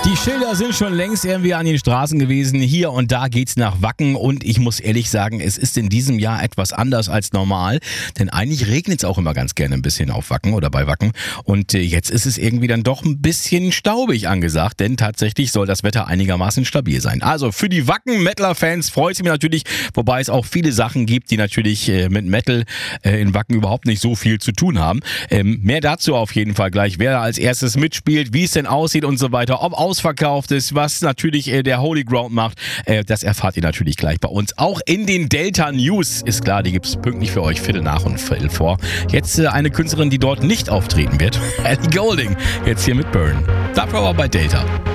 Die Schilder sind schon längst irgendwie an den Straßen gewesen. Hier und da geht's nach Wacken und ich muss ehrlich sagen, es ist in diesem Jahr etwas anders als normal, denn eigentlich regnet es auch immer ganz gerne ein bisschen auf Wacken oder bei Wacken und jetzt ist es irgendwie dann doch ein bisschen staubig angesagt, denn tatsächlich soll das Wetter einigermaßen stabil sein. Also für die Wacken-Mettler-Fans freut es mich natürlich, wobei es auch viele Sachen gibt, die natürlich mit Metal in Wacken überhaupt nicht so viel zu tun haben. Mehr dazu auf jeden Fall gleich, wer da als erstes mitspielt, wie es denn aussieht und so weiter, ob ausverkauft ist, was natürlich der Holy Ground macht, das erfahrt ihr natürlich gleich bei uns. Auch in den Delta News, ist klar, die gibt es pünktlich für euch, Viertel nach und Viertel vor. Jetzt eine Künstlerin, die dort nicht auftreten wird, Ellie Goulding, jetzt hier mit Burn. Dafür aber bei Delta.